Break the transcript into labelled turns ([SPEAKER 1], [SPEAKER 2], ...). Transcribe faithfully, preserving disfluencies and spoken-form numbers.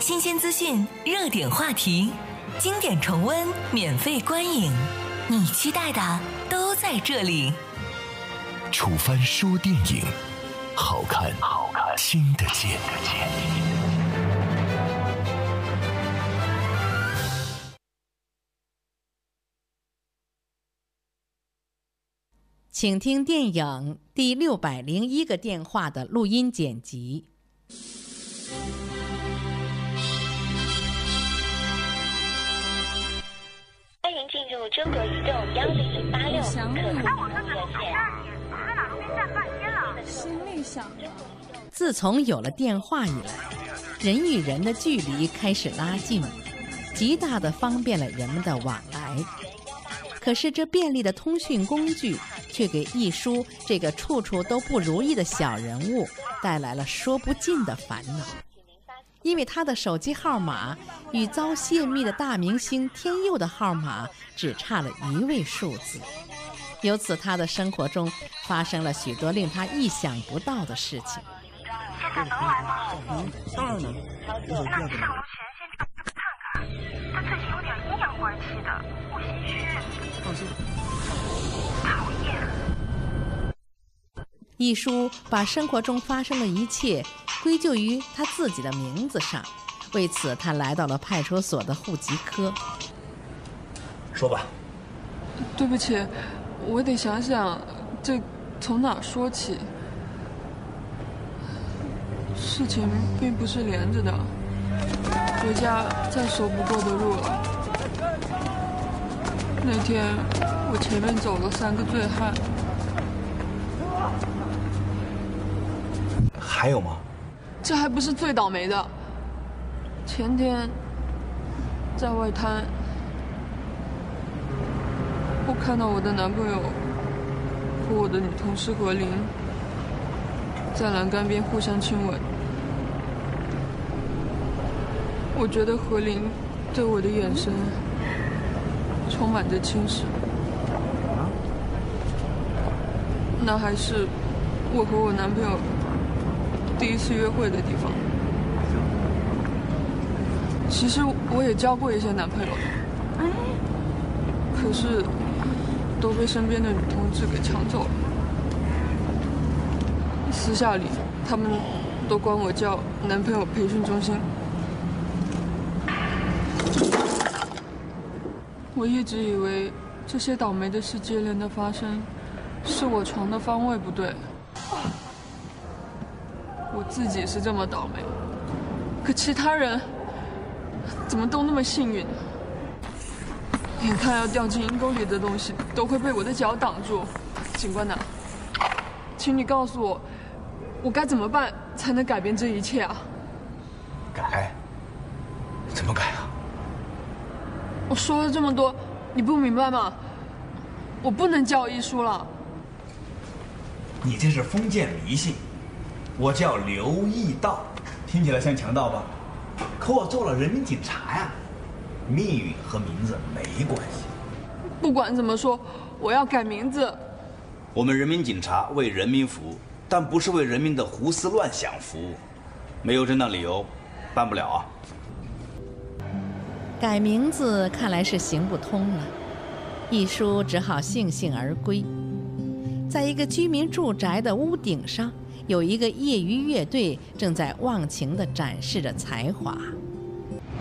[SPEAKER 1] 新鲜资讯，热点话题，经典重温，免费观影，你期待的都在这里。
[SPEAKER 2] 楚帆说电影，好看，好看，听得见。
[SPEAKER 3] 请听电影第六百零一个电话的录音剪辑。
[SPEAKER 4] 欢迎进入中国移动幺零零八六客服热线。
[SPEAKER 5] 在哪都别站半天了，
[SPEAKER 6] 心里想着。
[SPEAKER 3] 自从有了电话以来，人与人的距离开始拉近，极大地方便了人们的往来。可是这便利的通讯工具却给一书这个处处都不如意的小人物带来了说不尽的烦恼。因为他的手机号码与遭泄密的大明星天佑的号码只差了一位数字，由此他的生活中发生了许多令他意想不到的事情。
[SPEAKER 5] 现在能来吗？
[SPEAKER 7] 嗯，当然能。
[SPEAKER 5] 那你上楼前先去看看，他最近有点阴阳怪气的，不心虚。
[SPEAKER 7] 放心。
[SPEAKER 5] 讨厌。
[SPEAKER 3] 一书把生活中发生的一切归咎于他自己的名字上，为此他来到了派出所的户籍科。
[SPEAKER 7] 说吧。
[SPEAKER 6] 对不起，我得想想这从哪说起。事情并不是连着的，回家再走不过的路了。那天我前面走了三个醉汉。
[SPEAKER 7] 还有吗？
[SPEAKER 6] 这还不是最倒霉的。前天在外滩，我看到我的男朋友和我的女同事何琳在栏杆边互相亲吻。我觉得何琳对我的眼神充满着轻视。那还是我和我男朋友第一次约会的地方。其实我也交过一些男朋友，可是都被身边的女同志给抢走了。私下里，他们都管我叫男朋友培训中心。我一直以为这些倒霉的事接连的发生，是我床的方位不对。我自己是这么倒霉，可其他人怎么都那么幸运？眼看要掉进阴沟里的东西都会被我的脚挡住。警官呐，请你告诉我，我该怎么办才能改变这一切啊？
[SPEAKER 7] 改？怎么改啊？
[SPEAKER 6] 我说了这么多，你不明白吗？我不能叫一书了。
[SPEAKER 7] 你这是封建迷信。我叫刘义道，听起来像强盗吧？可我做了人民警察呀，命运和名字没关系。
[SPEAKER 6] 不管怎么说，我要改名字。
[SPEAKER 8] 我们人民警察为人民服务，但不是为人民的胡思乱想服务，没有正当理由，办不了啊。
[SPEAKER 3] 改名字看来是行不通了，一书只好悻悻而归。在一个居民住宅的屋顶上，有一个业余乐队正在忘情地展示着才华。